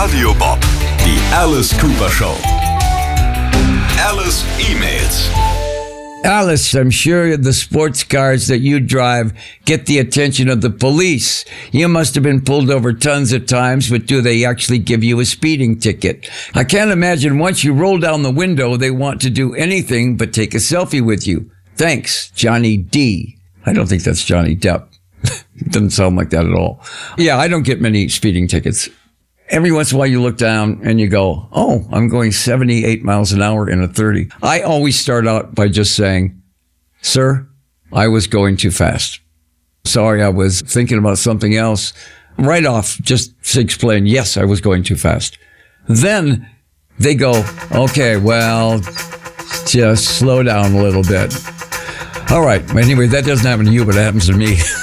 Radio Bob, die Alice Cooper Show. Alice E-Mails. Alice, I'm sure the sports cars that you drive get the attention of the police. You must have been pulled over tons of times, but do they actually give you a speeding ticket? I can't imagine once you roll down the window, they want to do anything but take a selfie with you. Thanks, Johnny D. I don't think that's Johnny Depp. Doesn't sound like that at all. Yeah, I don't get many speeding tickets. Every once in a while you look down and you go, oh, I'm going 78 miles an hour in a 30. I always start out by just saying, sir, I was going too fast. Sorry, I was thinking about something else. Right off, just to explain, yes, I was going too fast. Then they go, okay, well, just slow down a little bit. All right. Anyway, that doesn't happen to you, but it happens to me.